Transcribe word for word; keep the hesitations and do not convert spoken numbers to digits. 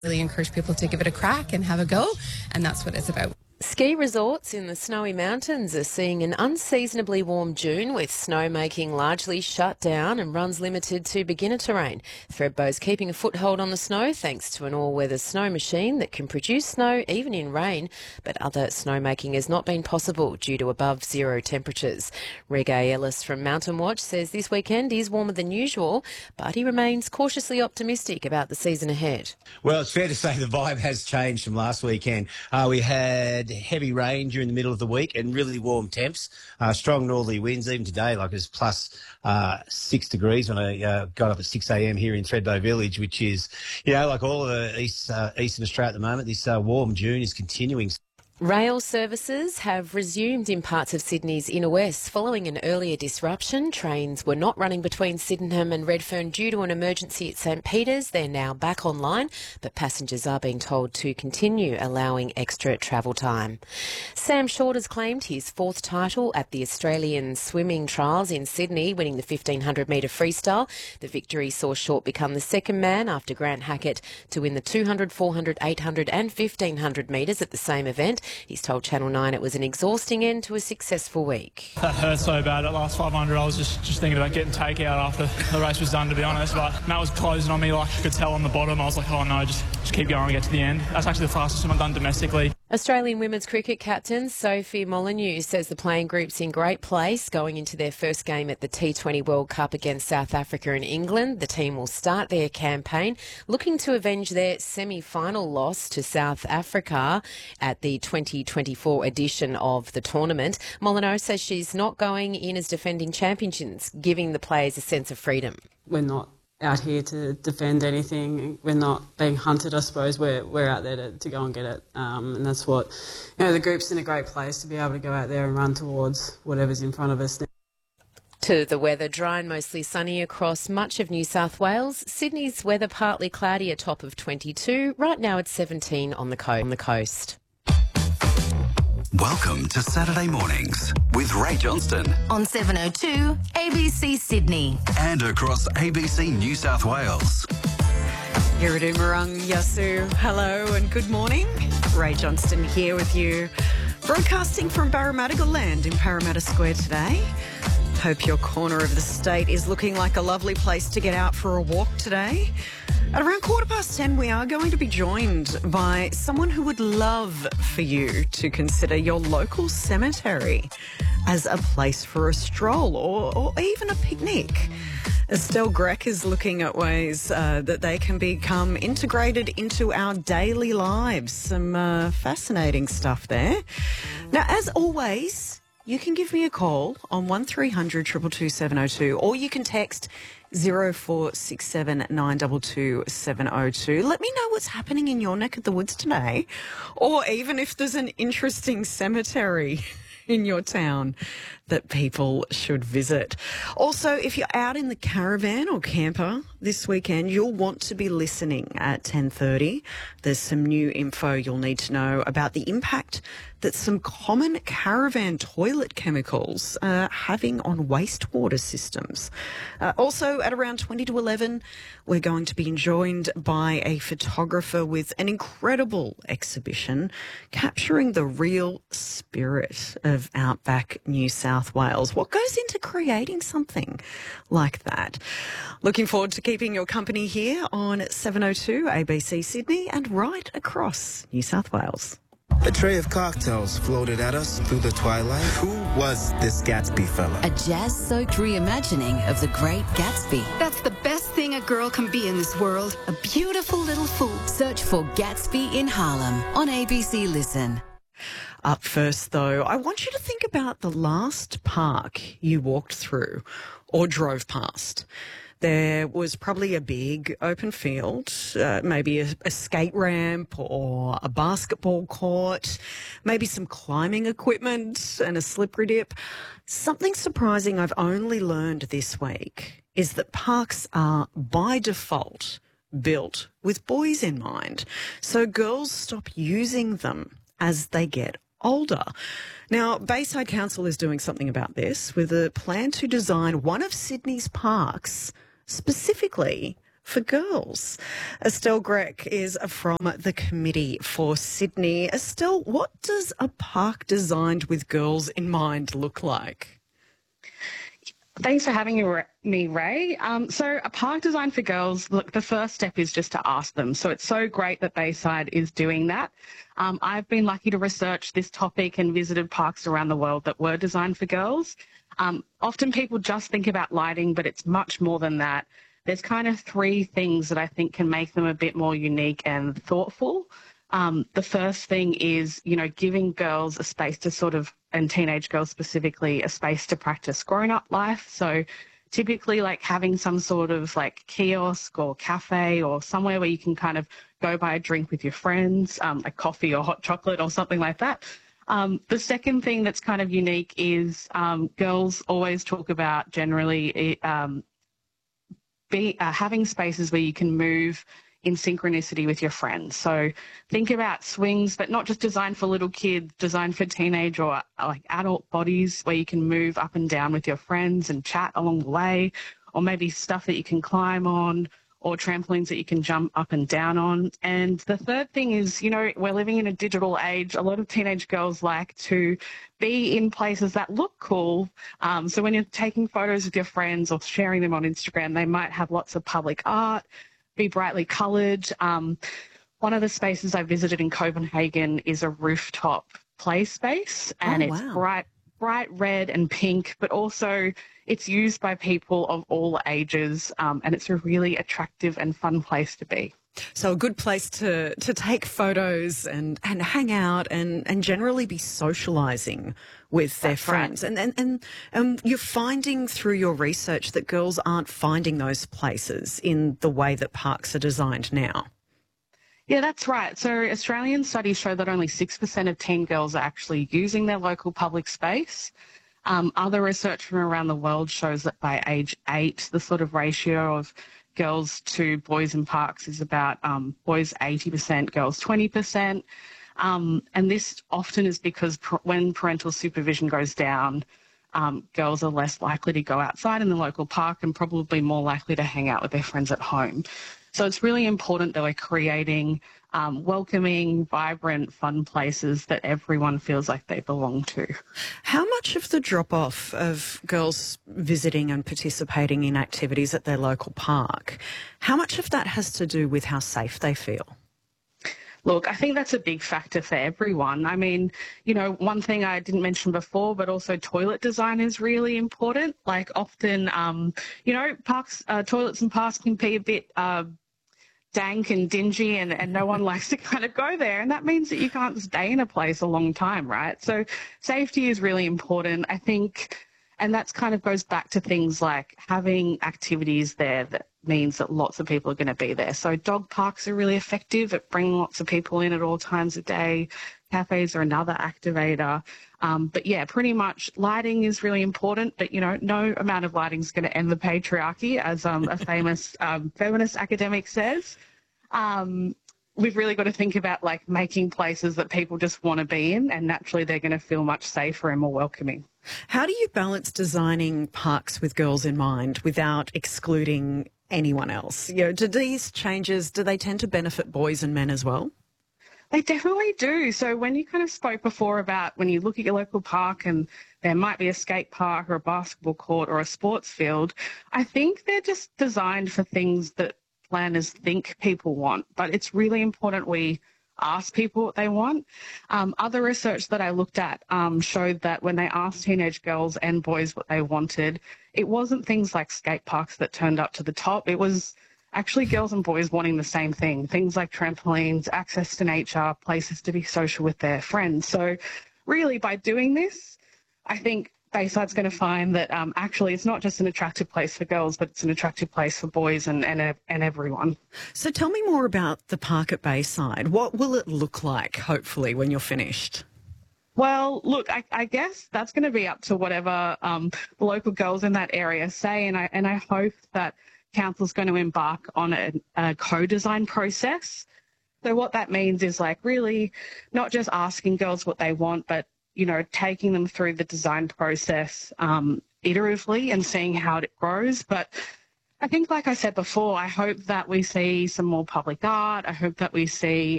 Really encourage people to give it a crack and have a go, and that's what it's about. Ski resorts in the snowy mountains are seeing an unseasonably warm June, with snowmaking largely shut down and runs limited to beginner terrain. Thredbo's keeping a foothold on the snow thanks to an all-weather snow machine that can produce snow even in rain, but other snowmaking has not been possible due to above zero temperatures. Reggae Ellis from Mountain Watch says this weekend is warmer than usual, but he remains cautiously optimistic about the season ahead. Well, it's fair to say the vibe has changed from last weekend. Uh, we had heavy rain during the middle of the week and really warm temps, uh, strong northerly winds. Even today, like it was plus uh, six degrees when I uh, got up at six a m here in Thredbo Village, which is, you know, like all of the east, uh, eastern Australia at the moment, this uh, warm June is continuing. Rail services have resumed in parts of Sydney's inner west following an earlier disruption. Trains were not running between Sydenham and Redfern due to an emergency at St Peters. They're now back online, but passengers are being told to continue allowing extra travel time. Sam Short has claimed his fourth title at the Australian Swimming Trials in Sydney, winning the fifteen hundred metre freestyle. The victory saw Short become the second man after Grant Hackett to win the two hundred, four hundred, eight hundred and fifteen hundred metres at the same event. He's told Channel nine it was an exhausting end to a successful week. That hurt so bad at last five hundred. I was just, just thinking about getting takeout after the race was done, to be honest. But that was closing on me, like you could tell on the bottom. I was like, oh no, just, just keep going and get to the end. That's actually the fastest swim I've done domestically. Australian women's cricket captain Sophie Molyneux says the playing group's in great place going into their first game at the T twenty World Cup against South Africa and England. The team will start their campaign looking to avenge their semi-final loss to South Africa at the twenty twenty-four edition of the tournament. Molyneux says she's not going in as defending champions, giving the players a sense of freedom. We're not out here to defend anything. We're not being hunted, I suppose. We're we're out there to, to go and get it. Um, and that's what, you know, the group's in a great place to be able to go out there and run towards whatever's in front of us now. To the weather, dry and mostly sunny across much of New South Wales. Sydney's weather partly cloudy, a top of twenty-two. Right now it's seventeen on the, co- on the coast. Welcome to Saturday Mornings with Ray Johnston on seven oh two A B C Sydney and across A B C New South Wales. Yiridu Marang Yasu, hello and good morning. Ray Johnston here with you, broadcasting from Parramatta Land in Parramatta Square today. Hope your corner of the state is looking like a lovely place to get out for a walk today. At around quarter past ten, we are going to be joined by someone who would love for you to consider your local cemetery as a place for a stroll or, or even a picnic. Estelle Grech is looking at ways uh, that they can become integrated into our daily lives. Some uh, fascinating stuff there. Now, as always, you can give me a call on one three hundred two two two seven oh two, or you can text zero four six seven nine two two seven oh two. Let me know what's happening in your neck of the woods today, or even if there's an interesting cemetery in your town that people should visit. Also, if you're out in the caravan or camper this weekend, you'll want to be listening at ten thirty. There's some new info you'll need to know about the impact that some common caravan toilet chemicals are having on wastewater systems. Uh, also, at around twenty to eleven, we're going to be joined by a photographer with an incredible exhibition capturing the real spirit of outback New South Wales. What goes into creating something like that? Looking forward to keeping your company here on seven oh two A B C Sydney and right across New South Wales. A tray of cocktails floated at us through the twilight. Who was this Gatsby fella? A jazz-soaked reimagining of the great Gatsby. That's the best thing a girl can be in this world. A beautiful little fool. Search for Gatsby in Harlem on A B C Listen. Up first, though, I want you to think about the last park you walked through or drove past. There was probably a big open field, uh, maybe a, a skate ramp or a basketball court, maybe some climbing equipment and a slippery dip. Something surprising I've only learned this week is that parks are, by default, built with boys in mind. So girls stop using them as they get older. Now, Bayside Council is doing something about this with a plan to design one of Sydney's parks specifically for girls. Estelle Grech is from the Committee for Sydney. Estelle, what does a park designed with girls in mind look like? Thanks for having me, Ray. Um, so a park designed for girls, look, the first step is just to ask them. So it's so great that Bayside is doing that. Um, I've been lucky to research this topic and visited parks around the world that were designed for girls. Um, often people just think about lighting, but it's much more than that. There's kind of three things that I think can make them a bit more unique and thoughtful. Um, the first thing is, you know, giving girls a space to sort of, and teenage girls specifically, a space to practice grown-up life. So typically like having some sort of like kiosk or cafe or somewhere where you can kind of go buy a drink with your friends, um, like coffee or hot chocolate or something like that. Um, the second thing that's kind of unique is um, girls always talk about generally um, be, uh, having spaces where you can move in synchronicity with your friends. So think about swings, but not just designed for little kids, designed for teenage or like adult bodies where you can move up and down with your friends and chat along the way, or maybe stuff that you can climb on, or trampolines that you can jump up and down on. And the third thing is, you know, we're living in a digital age. A lot of teenage girls like to be in places that look cool. Um, so when you're taking photos with your friends or sharing them on Instagram, they might have lots of public art, be brightly coloured. Um, one of the spaces I visited in Copenhagen is a rooftop play space, and oh, it's wow. bright, bright red and pink, but also it's used by people of all ages, um, and it's a really attractive and fun place to be. So a good place to, to take photos and, and hang out and, and generally be socialising with their That's friends. Right. And, and, and um, you're finding through your research that girls aren't finding those places in the way that parks are designed now. Yeah, that's right. So Australian studies show that only six percent of teen girls are actually using their local public space. Um, other research from around the world shows that by age eight, the sort of ratio of girls to boys in parks is about um, boys eighty percent, girls twenty percent. Um, and this often is because pr- when parental supervision goes down, um, girls are less likely to go outside in the local park and probably more likely to hang out with their friends at home. So it's really important that we're creating um, welcoming, vibrant, fun places that everyone feels like they belong to. How much of the drop-off of girls visiting and participating in activities at their local park, how much of that has to do with how safe they feel? Look, I think that's a big factor for everyone. I mean, you know, one thing I didn't mention before, but also toilet design is really important. Like often, um, you know, parks, uh, toilets and parks can be a bit uh, dank and dingy, and, and no one likes to kind of go there. And that means that you can't stay in a place a long time, right? So safety is really important, I think. And that's kind of goes back to things like having activities there that means that lots of people are going to be there. So dog parks are really effective at bringing lots of people in at all times of day. Cafes are another activator. Um, but yeah, pretty much lighting is really important, but you know, no amount of lighting is going to end the patriarchy, as um, a famous um, feminist academic says. Um, we've really got to think about like making places that people just want to be in, and naturally they're going to feel much safer and more welcoming. How do you balance designing parks with girls in mind without excluding anyone else? You know, do these changes, do they tend to benefit boys and men as well? They definitely do. So when you kind of spoke before about when you look at your local park and there might be a skate park or a basketball court or a sports field, I think they're just designed for things that planners think people want. But it's really important we ask people what they want. Um, other research that I looked at um, showed that when they asked teenage girls and boys what they wanted, it wasn't things like skate parks that turned up to the top. It was actually girls and boys wanting the same thing, things like trampolines, access to nature, places to be social with their friends. So really by doing this, I think Bayside's going to find that um, actually it's not just an attractive place for girls, but it's an attractive place for boys and, and, and everyone. So tell me more about the park at Bayside. What will it look like, hopefully, when you're finished? Well, look, I, I guess that's going to be up to whatever um, the local girls in that area say, and I, and I hope that Council's going to embark on a, a co-design process. So what that means is like really not just asking girls what they want, but you know, taking them through the design process um, iteratively and seeing how it grows. But I think, like I said before, I hope that we see some more public art. I hope that we see